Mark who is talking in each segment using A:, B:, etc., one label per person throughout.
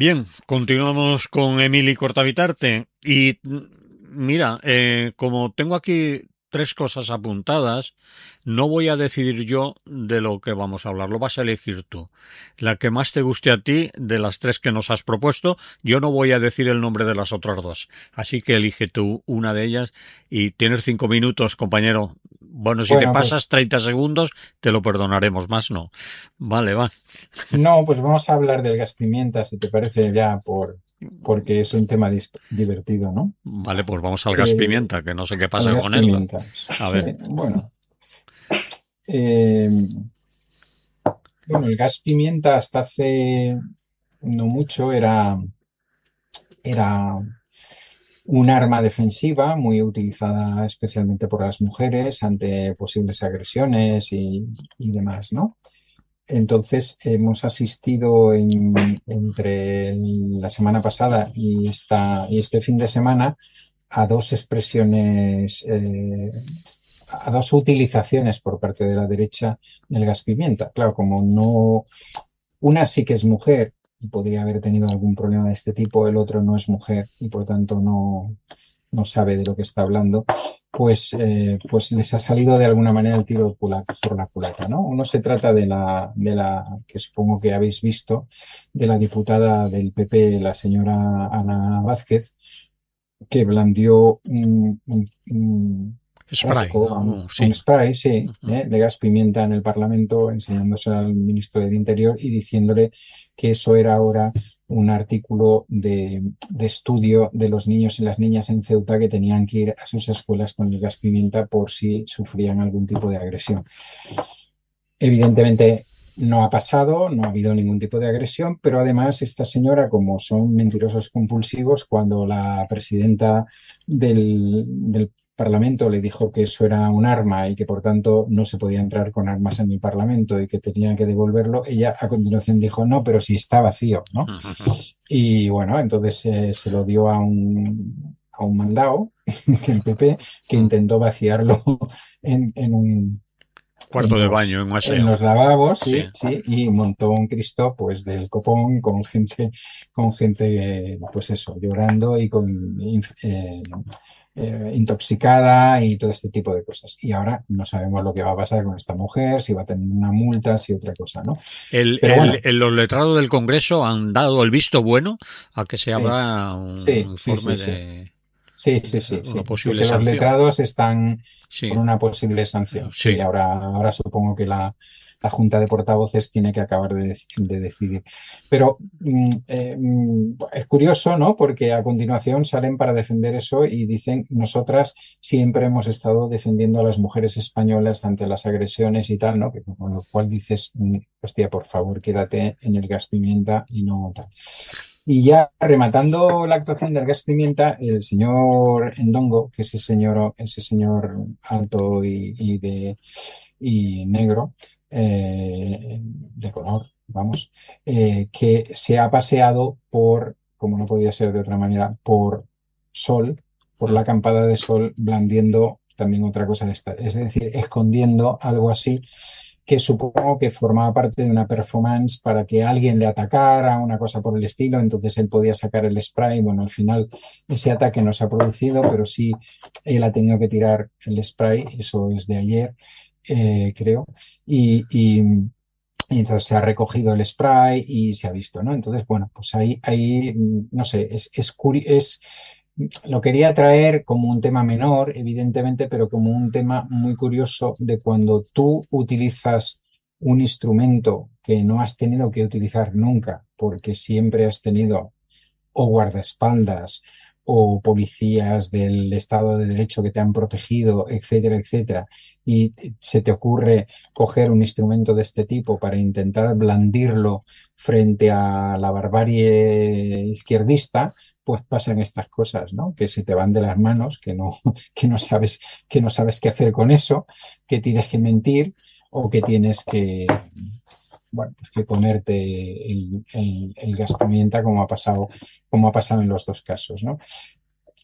A: Bien, continuamos con Emily Cortavitarte. Y mira, como tengo aquí tres cosas apuntadas, no voy a decidir yo de lo que vamos a hablar, lo vas a elegir tú. La que más te guste a ti de las tres que nos has propuesto, yo no voy a decir el nombre de las otras dos. Así que elige tú una de ellas y tienes 5 minutos, compañero. Bueno, si te
B: Bueno,
A: pasas
B: pues
A: 30 segundos, te lo perdonaremos, más no. Vale, va.
B: no, pues vamos a hablar del gas pimienta, si te parece, porque es un tema divertido, ¿no?
A: Vale, pues vamos al gas
B: Eh,
A: pimienta, que no sé qué
B: el
A: pasa
B: gas
A: con él.
B: pimienta.
A: A
B: Sí,
A: ver,
B: eh, bueno, el gas pimienta hasta hace no mucho era un arma defensiva muy utilizada especialmente por las mujeres ante posibles agresiones y demás, ¿no? Entonces, hemos asistido entre la semana pasada y este fin de semana a dos expresiones, a dos utilizaciones por parte de la derecha del gas pimienta. Claro, como no, una sí que es mujer y podría haber tenido algún problema de este tipo, el otro no es mujer y por tanto no sabe de lo que está hablando, pues les ha salido de alguna manera el tiro por la culata, ¿no? Uno se trata de la que supongo que habéis visto, de la diputada del PP, la señora Ana Vázquez, que blandió un
A: spray,
B: frasco,
A: ¿no?
B: un
A: Sí.
B: spray, sí, de gas pimienta en el Parlamento, enseñándose al ministro del Interior y diciéndole que eso era ahora un artículo de estudio de los niños y las niñas en Ceuta que tenían que ir a sus escuelas con el gas pimienta por si sufrían algún tipo de agresión. Evidentemente no ha pasado, no ha habido ningún tipo de agresión, pero además esta señora, como son mentirosos compulsivos, cuando la presidenta del Parlamento le dijo que eso era un arma y que por tanto no se podía entrar con armas en el Parlamento y que tenía que devolverlo, ella a continuación dijo, no, pero si está vacío, ¿no? Y bueno, entonces se lo dio a un mandado del PP que intentó vaciarlo en un
A: Cuarto de baño en un
B: en
A: aseo.
B: los lavabos,
A: Sí.
B: sí, sí, y montó un Cristo pues del copón con gente, pues eso, llorando y intoxicada y todo este tipo de cosas. Y ahora no sabemos lo que va a pasar con esta mujer, si va a tener una multa, si otra cosa, ¿no? Pero bueno,
A: Los letrados del Congreso han dado el visto bueno a que se
B: sí,
A: abra un
B: sí, sí,
A: informe
B: sí, sí. Sí, sí, sí,
A: una
B: sí. Sé
A: posible
B: que los
A: sanción.
B: letrados están
A: Sí,
B: con una posible sanción. Sí,
A: sí.
B: ahora supongo que la Junta de Portavoces tiene que acabar de decidir. Pero es curioso, ¿no? Porque a continuación salen para defender eso y dicen, nosotras siempre hemos estado defendiendo a las mujeres españolas ante las agresiones y tal, ¿no? Con lo cual dices, hostia, por favor, quédate en el gas pimienta y no tal. Y ya rematando la actuación del gas pimienta, el señor Endongo, que es ese señor alto y negro, de color, vamos, que se ha paseado como no podía ser de otra manera, por Sol, por la acampada de Sol, blandiendo también otra cosa de esta, es decir, escondiendo algo así que supongo que formaba parte de una performance para que alguien le atacara, una cosa por el estilo, entonces él podía sacar el spray. Bueno, al final ese ataque no se ha producido, pero sí él ha tenido que tirar el spray, eso es de ayer, creo, y entonces se ha recogido el spray y se ha visto, ¿no? Entonces, bueno, pues ahí no sé, lo quería traer como un tema menor, evidentemente, pero como un tema muy curioso de cuando tú utilizas un instrumento que no has tenido que utilizar nunca, porque siempre has tenido o guardaespaldas o policías del Estado de Derecho que te han protegido, etcétera, etcétera, y se te ocurre coger un instrumento de este tipo para intentar blandirlo frente a la barbarie izquierdista, pues pasan estas cosas, ¿no? Que se te van de las manos, que no sabes, que no sabes qué hacer con eso, que tienes que mentir o que tienes que, bueno, pues que comerte el gas pimienta como ha pasado en los dos casos, ¿no?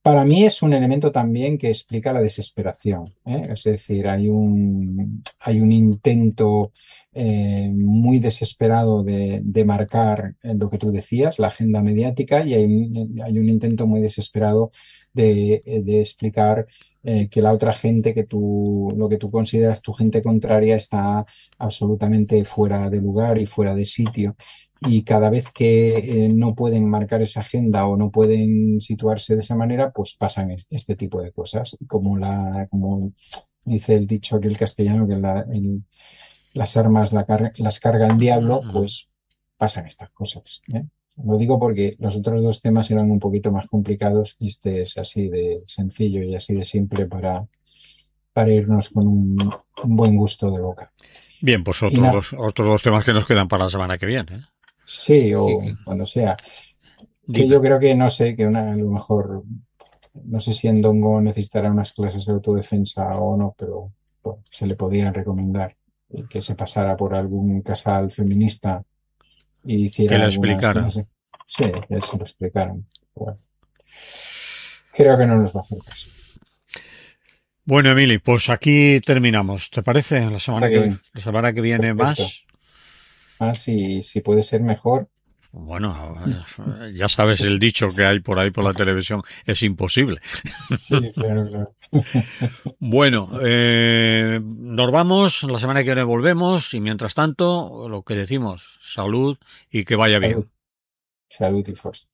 B: Para mí es un elemento también que explica la desesperación, ¿eh? Es decir, hay un intento muy desesperado de marcar lo que tú decías, la agenda mediática, y hay un intento muy desesperado de explicar que la otra gente, lo que tú consideras tu gente contraria, está absolutamente fuera de lugar y fuera de sitio. Y cada vez que no pueden marcar esa agenda o no pueden situarse de esa manera, pues pasan este tipo de cosas. Como dice el dicho aquí el castellano, que las armas las carga el diablo, pues pasan estas cosas, ¿eh? Lo digo porque los otros dos temas eran un poquito más complicados y este es así de sencillo y así de simple para irnos con un buen gusto de boca.
A: Bien, pues
B: Y nada,
A: otros dos temas que nos quedan para la semana que viene, ¿eh?
B: sí,
A: Y
B: o cuando sea. Que
A: dime.
B: yo creo que no sé, a lo mejor, no sé si Ndongo necesitará unas clases de autodefensa o no, pero bueno, se le podían recomendar que se pasara por algún casal feminista y
A: Que
B: hiciera
A: le
B: algunas
A: explicara.
B: clases. Sí, que se lo explicaron. Bueno, creo que no nos va a hacer caso.
A: Bueno, Emily, pues aquí terminamos. ¿Te parece?
B: Muy bien,
A: La semana que viene
B: perfecto.
A: más.
B: Ah, sí, si puede ser mejor.
A: Bueno, ya sabes el dicho que hay por ahí por la televisión, es imposible.
B: Sí, claro, claro.
A: Bueno, nos vamos, la semana que viene volvemos y mientras tanto, lo que decimos, salud y que vaya
B: Salud,
A: bien.
B: salud y fuerza.